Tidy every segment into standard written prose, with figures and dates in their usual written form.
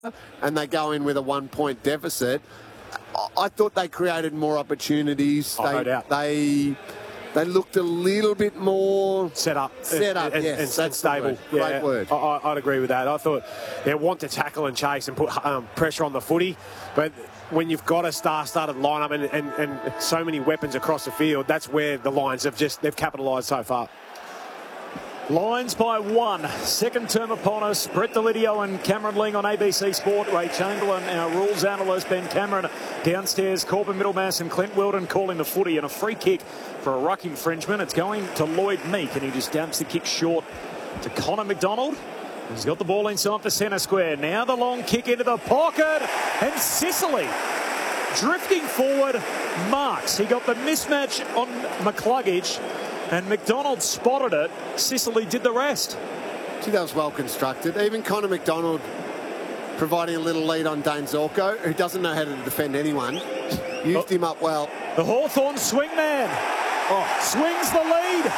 and they go in with a 1-point deficit. I thought they created more opportunities. No doubt. They looked a little bit more set up, yes, and stable. Great word. I'd agree with that. I thought they want to tackle and chase and put pressure on the footy, but when you've got a star-studded lineup and so many weapons across the field, that's where the Lions they've capitalised so far. Lions by 1. Second term upon us. Brett Delidio and Cameron Ling on ABC Sport. Ray Chamberlain, our rules analyst. Ben Cameron downstairs. Corbin Middlemass and Clint Weldon calling the footy, and a free kick for a ruck infringement. It's going to Lloyd Meek, and he just dumps the kick short to Connor McDonald. He's got the ball inside the centre square. Now the long kick into the pocket, and Sicily drifting forward marks. He got the mismatch on McCluggage, and McDonald spotted it. Sicily did the rest. Gee, that was well constructed. Even Connor McDonald providing a little lead on Dane Zorko, who doesn't know how to defend anyone. Used him up well. The Hawthorn swingman swings the lead.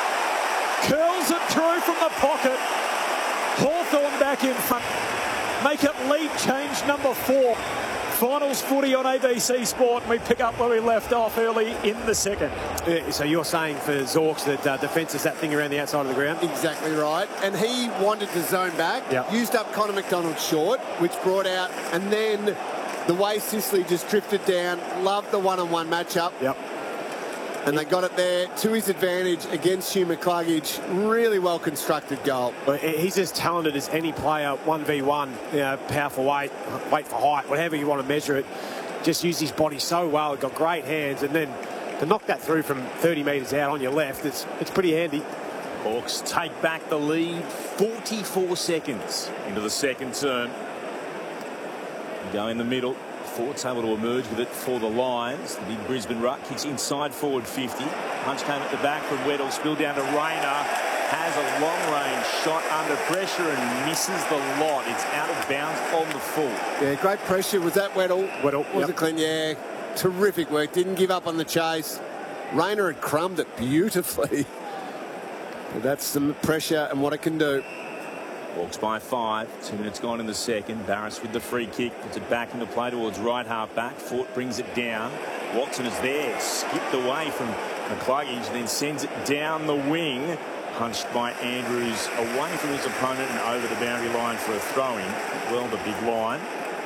Curls it through from the pocket. Hawthorn back in front. Make it lead change number 4. Finals footy on ABC Sport, and we pick up where we left off early in the second. So you're saying for Zorks that defence is that thing around the outside of the ground? Exactly right. And he wanted to zone back, used up Connor McDonald short, which brought out, and then the way Sicily just drifted down, loved the one-on-one matchup. And they got it there to his advantage against Hugh McCluggage. Really well constructed goal. Well, he's as talented as any player, 1v1, powerful weight for height, whatever you want to measure it. Just used his body so well. Got great hands, and then to knock that through from 30 metres out on your left, it's pretty handy. Hawks take back the lead 44 seconds into the second term. Go in the middle. Fort's able to emerge with it for the Lions. The big Brisbane ruck kicks inside forward 50. Punch came at the back from Weddle. Spilled down to Rayner. Has a long-range shot under pressure and misses the lot. It's out of bounds on the full. Yeah, great pressure. Was that Weddle? Weddle. Was it Clint? Yeah, terrific work. Didn't give up on the chase. Rayner had crumbed it beautifully. But that's some pressure and what it can do. Hawks by 5. 2 minutes gone in the second. Barras with the free kick. Puts it back into play towards right half back. Fort brings it down. Watson is there. Skipped away from McCluggage. Then sends it down the wing. Punched by Andrews away from his opponent and over the boundary line for a throw-in. Well, the big line.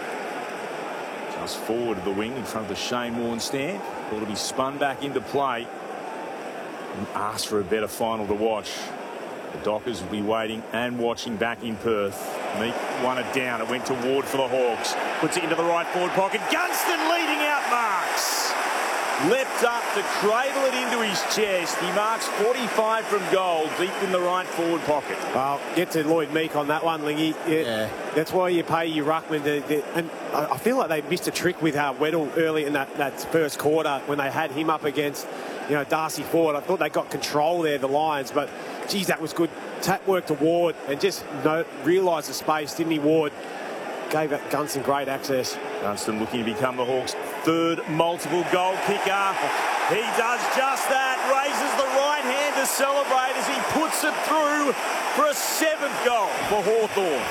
Just forward of the wing in front of the Shane Warne stand. It'll be spun back into play. And ask for a better final to watch. The Dockers will be waiting and watching back in Perth. Meek won it down. It went to Ward for the Hawks. Puts it into the right forward pocket. Gunston leading out marks. Leapt up to cradle it into his chest. He marks 45 from goal, deep in the right forward pocket. Well, get to Lloyd Meek on that one, Lingy. Yeah. That's why you pay your ruckman. And I feel like they missed a trick with Weddle early in that first quarter when they had him up against Darcy Ford. I thought they got control there, the Lions, but geez, that was good tap work to Ward and just realised the space, didn't he, Ward? Gave Gunston great access. Gunston looking to become the Hawks' third multiple goal kicker. He does just that, raises the right hand to celebrate as he puts it through for a 7th goal for Hawthorn.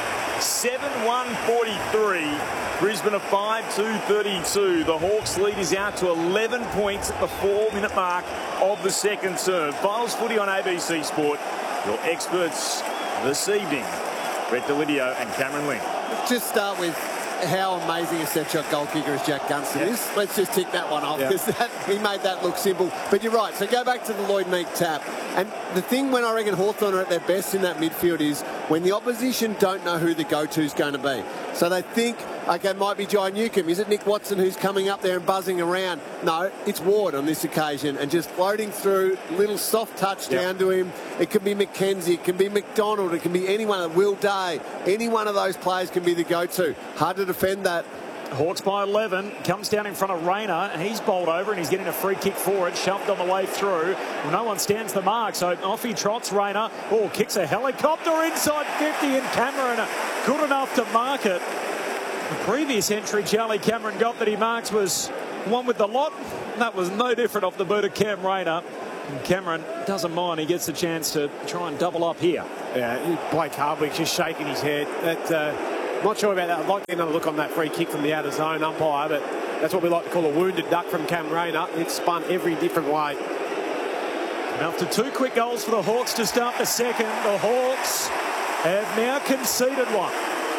7-1-43. Brisbane a 5-2-32. The Hawks lead is out to 11 points at the 4-minute mark of the second term. Finals footy on ABC Sport. Your experts this evening, Brett Delidio and Cameron Ling. Let's just start with how amazing a set-shot goal kicker as Jack Gunston is. Let's just tick that one off because he made that look simple. But you're right. So go back to the Lloyd Meek tap. And the thing when I reckon Hawthorn are at their best in that midfield is when the opposition don't know who the go-to is going to be. So they think, okay, it might be Jai Newcomb. Is it Nick Watson who's coming up there and buzzing around? No, it's Ward on this occasion and just floating through, little soft touch down to him. It can be McKenzie, it can be McDonald, it can be anyone, Will Day. Any one of those players can be the go-to. Hard to defend that. Hawks by 11, comes down in front of Rayner. He's bowled over and he's getting a free kick for it, shoved on the way through. Well, no one stands the mark, so off he trots, Rayner. Oh, kicks a helicopter inside 50 and Cameron good enough to mark it. The previous entry Charlie Cameron got that he marks was one with the lot. That was no different off the boot of Cam Rayner. And Cameron doesn't mind. He gets the chance to try and double up here. Yeah, Blake Hardwick just shaking his head. Not sure about that. I'd like to get another look on that free kick from the outer zone umpire, but that's what we like to call a wounded duck from Cam Rayner. It's spun every different way. And after 2 quick goals for the Hawks to start the second, the Hawks have now conceded one.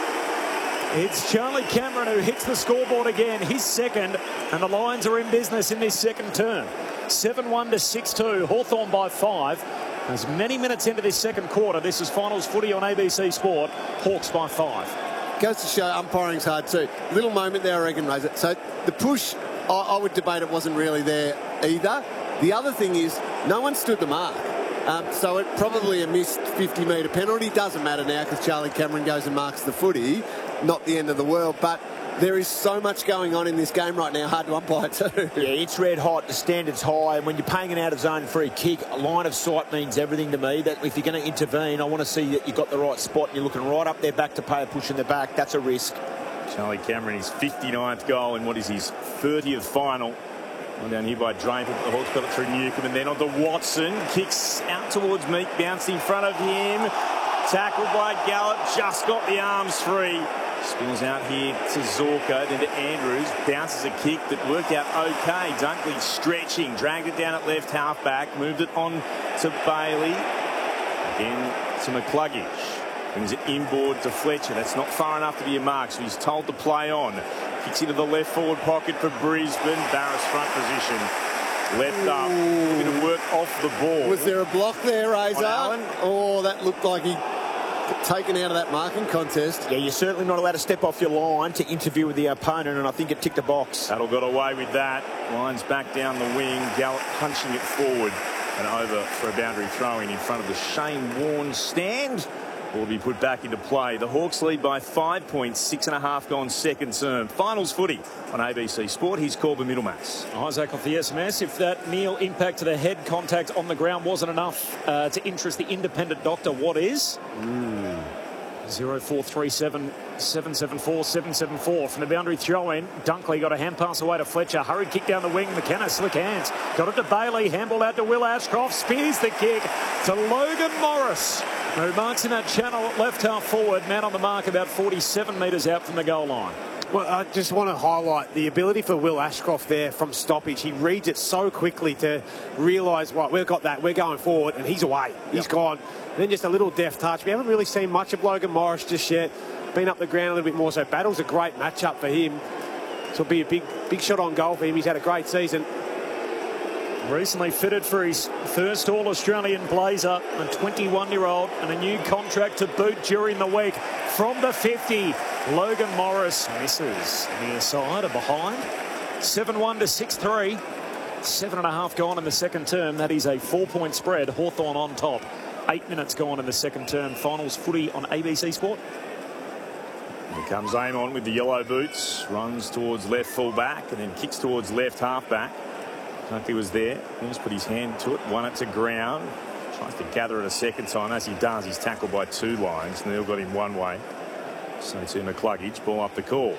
It's Charlie Cameron who hits the scoreboard again, his second, and the Lions are in business in this second term. 7-1 to 6-2, Hawthorn by 5. As many minutes into this second quarter, this is finals footy on ABC Sport, Hawks by 5. Goes to show umpiring's hard too. Little moment there, I reckon, Razor. So the push, I would debate it wasn't really there either. The other thing is, no one stood the mark. So it probably a missed 50-metre penalty. Doesn't matter now because Charlie Cameron goes and marks the footy. Not the end of the world, but there is so much going on in this game right now. Hard to umpire too. Yeah, it's red hot. The standard's high. And when you're paying an out-of-zone free kick, a line of sight means everything to me. That if you're going to intervene, I want to see that you've got the right spot and you're looking right up their back to pay a push in the back. That's a risk. Charlie Cameron, his 59th goal in what is his 30th final. One down here by Draper, but the Hawks got it through Newcombe, and then on to Watson. Kicks out towards Meek, bounced in front of him. Tackled by Gallup, just got the arms free. Spills out here to Zorko, then to Andrews. Bounces a kick that worked out okay. Dunkley stretching, dragged it down at left half-back, moved it on to Bailey. Again to McCluggage. Brings it inboard to Fletcher. That's not far enough to be a mark, so he's told to play on. Kicks into the left forward pocket for Brisbane. Barras front position. Left up. A bit of work off the ball. Was there a block there, Razor? Oh, that looked like he taken out of that marking contest. Yeah, you're certainly not allowed to step off your line to interview with the opponent, and I think it ticked a box. That'll got away with that. Lions back down the wing. Gallup punching it forward and over for a boundary throw-in in front of the Shane Warne stand. Will be put back into play. The Hawks lead by 5 points, 6.5 gone second term. Finals footy on ABC Sport. Here's Corbin Middlemass. Isaac off the SMS. If that kneel impact to the head contact on the ground wasn't enough to interest the independent doctor, what is? 0437 774 774 from the boundary throw-in. Dunkley got a hand pass away to Fletcher. Hurried kick down the wing. McKenna slick hands. Got it to Bailey. Handball out to Will Ashcroft. Spears the kick to Logan Morris, who marks in that channel at left half forward. Man on the mark about 47 metres out from the goal line. Well, I just want to highlight the ability for Will Ashcroft there from stoppage. He reads it so quickly to realise, right, we've got that, we're going forward, and he's away. He's gone. And then just a little deft touch. We haven't really seen much of Logan Morris just yet. Been up the ground a little bit more, so battle's a great matchup for him. This will be a big shot on goal for him. He's had a great season. Recently fitted for his first All-Australian blazer, a 21-year-old, and a new contract to boot during the week. From the 50, Logan Morris misses near side or behind. 7-1 to 6-3. 7.5 gone in the second term. That is a 4-point spread. Hawthorn on top. 8 minutes gone in the second term. Finals footy on ABC Sport. Here comes Amon with the yellow boots. Runs towards left full back and then kicks towards left half back. Dunkley was there. He just put his hand to it. Won it to ground. Tries to gather it a second time. As he does, he's tackled by 2 Lions. Neil got him one way. So to McCluggage. Ball up the call.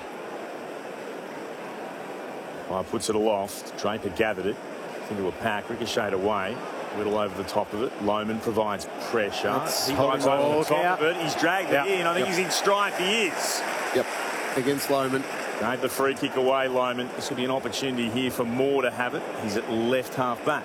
Puts it aloft. Draper gathered it into a pack. Ricocheted away. A little over the top of it. Loman provides pressure. He dives over the top of it. He's dragged it in. I think he's in strife. He is. Yep. Against Loman. Gave the free kick away, Loman. This will be an opportunity here for Moore to have it. He's at left half back.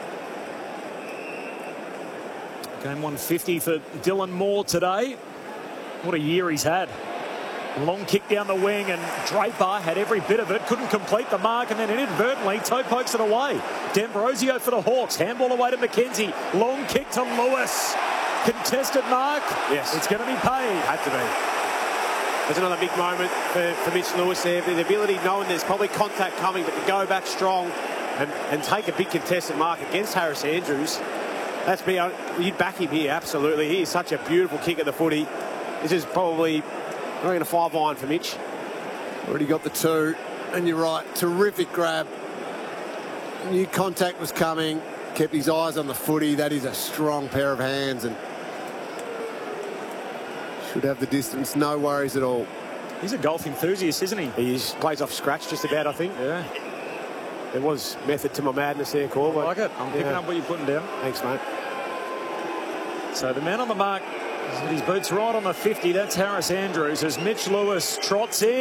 Game 150 for Dylan Moore today. What a year he's had. Long kick down the wing, and Draper had every bit of it. Couldn't complete the mark, and then inadvertently toe pokes it away. D'Ambrosio for the Hawks. Handball away to McKenzie. Long kick to Lewis. Contested mark. Yes. It's going to be paid. Had to be. There's another big moment for Mitch Lewis there. The ability, knowing there's probably contact coming, but to go back strong and take a big contested mark against Harris Andrews. You'd back him here, absolutely. He is such a beautiful kick at the footy. This is probably, I reckon, a 5-iron for Mitch. Already got the 2, and you're right. Terrific grab. New contact was coming. Kept his eyes on the footy. That is a strong pair of hands, and should have the distance. No worries at all. He's a golf enthusiast, isn't he? He plays off scratch just about, I think. Yeah. There was method to my madness there, Corb. I like it. I'm picking up what you're putting down. Thanks, mate. So the man on the mark His boots right on the 50. That's Harris Andrews as Mitch Lewis trots in.